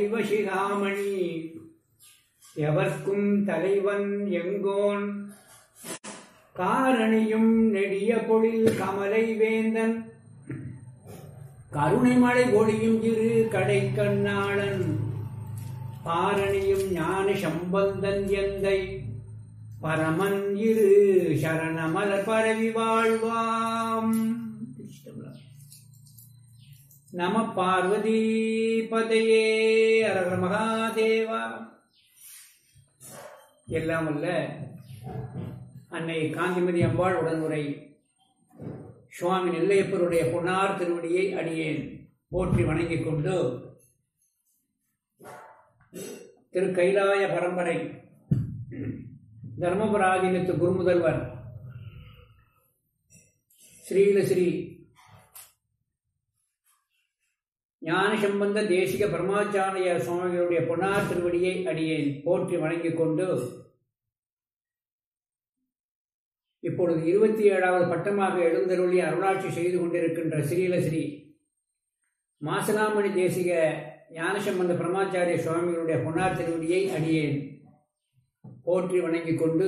சைவ சிகாமணி எவர்க்கும் தலைவன் எங்கோன் காரணியும் நெடிய பொழில் கமலை வேந்தன் கருணைமலை பொழியும் இரு கடை கண்ணாளன் பாரணியும் ஞான சம்பந்தன் எந்தை பரமன் இரு சரணமலர் பரவி வாழ்வாம். நம பார்வதி பதையே அரகர மகாதேவா. எல்லாம் அல்ல அன்னை காந்திமதி அம்பாள் உடனுரை சுவாமி நெல்லையப்பருடைய பொன்னார் திருவடியை அடியேன் போற்றி வணங்கிக் கொண்டு திரு கைலாய பரம்பரை தர்மபுராதீனத்து குருமுதல்வர் ஸ்ரீ ஞானசம்பந்த தேசிக பரமாச்சாரிய சுவாமிகளுடைய பொன்னார் திருவடியை அடியேன் போற்றி வணங்கிக் கொண்டு இப்பொழுது 27வது பட்டமாக எழுந்தருளி அருளாட்சி செய்து கொண்டிருக்கின்ற ஸ்ரீ மாசலாமணி தேசிக ஞானசம்பந்த பரமாச்சாரிய சுவாமிகளுடைய பொன்னார் திருவடியை அடியேன் போற்றி வணங்கிக் கொண்டு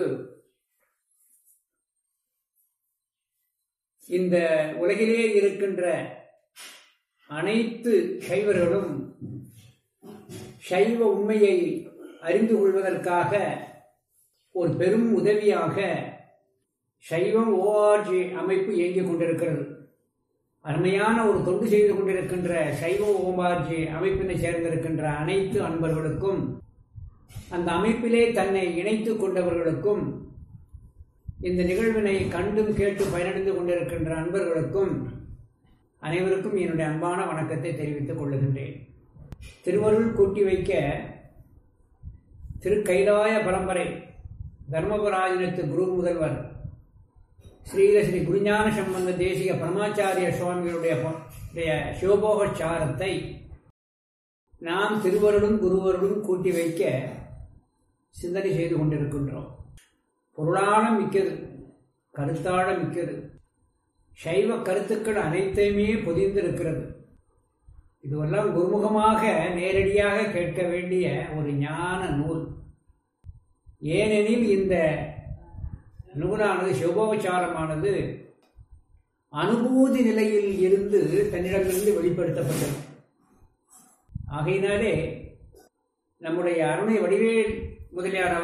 இந்த உலகிலே இருக்கின்ற அனைத்து சைவர்களும் சைவ உண்மையை அறிந்து கொள்வதற்காக ஒரு பெரும் உதவியாக சைவம் ORG அமைப்பு இயங்கிக் கொண்டிருக்கிறது. அருமையான ஒரு தொண்டு செய்து கொண்டிருக்கின்ற சைவ ORG அமைப்பினை சேர்ந்திருக்கின்ற அனைத்து அன்பர்களுக்கும் அந்த அமைப்பிலே தன்னை இணைத்துக் கொண்டவர்களுக்கும் இந்த நிகழ்வினை கண்டும் கேட்டு பயனடைந்து கொண்டிருக்கின்ற அன்பர்களுக்கும் அனைவருக்கும் என்னுடைய அன்பான வணக்கத்தை தெரிவித்துக் கொள்ளுகின்றேன். திருவருள் கூட்டி வைக்க திரு கைலாய பரம்பரை தர்மபுராதீனத்து குரு முதல்வர் ஸ்ரீ குருஞான சம்பந்த தேசிக பரமாச்சாரிய சுவாமிகளுடைய சிவபோகச்சாரத்தை நாம் திருவருளும் குருவருளும் கூட்டி வைக்க சிந்தனை செய்து கொண்டிருக்கின்றோம். பொருளான மிக்கது, கருத்தாழ மிக்கது, சைவ கருத்துக்கள் அனைத்தையுமே பொதிந்திருக்கிறது. இதுவெல்லாம் குருமுகமாக நேரடியாக கேட்க வேண்டிய ஒரு ஞான நூல். ஏனெனில் இந்த நூலானது சிவபோகச்சாரமானது அனுபூதி நிலையில் இருந்து தன்னிடமிருந்து வெளிப்படுத்தப்பட்டது. ஆகையினாலே நம்முடைய அருணை வடிவேல் முதலியார்